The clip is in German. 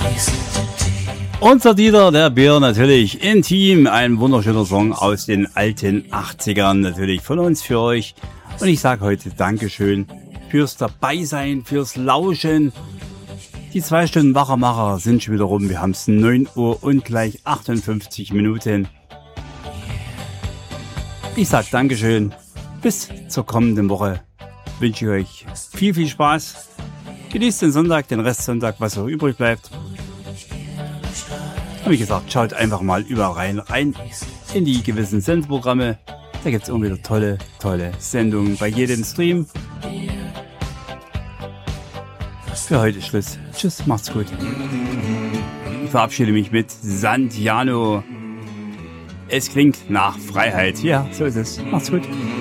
Unser Dieter, der Bär, natürlich intim, ein wunderschöner Song aus den alten 80ern, natürlich von uns für euch. Und ich sage heute Dankeschön fürs Dabeisein, fürs Lauschen. Die 2 Stunden Wachermacher sind schon wieder rum. Wir haben es 9 Uhr und gleich 58 Minuten. Ich sage Dankeschön. Bis zur kommenden Woche wünsche ich euch viel, viel Spaß. Genießt den Sonntag, den Restsonntag, was auch übrig bleibt. Und wie gesagt, schaut einfach mal überall rein in die gewissen Sendeprogramme. Da gibt es immer wieder tolle Sendungen bei jedem Stream. Für heute Schluss. Tschüss, macht's gut. Ich verabschiede mich mit Santiano. Es klingt nach Freiheit. Ja, so ist es. Macht's gut.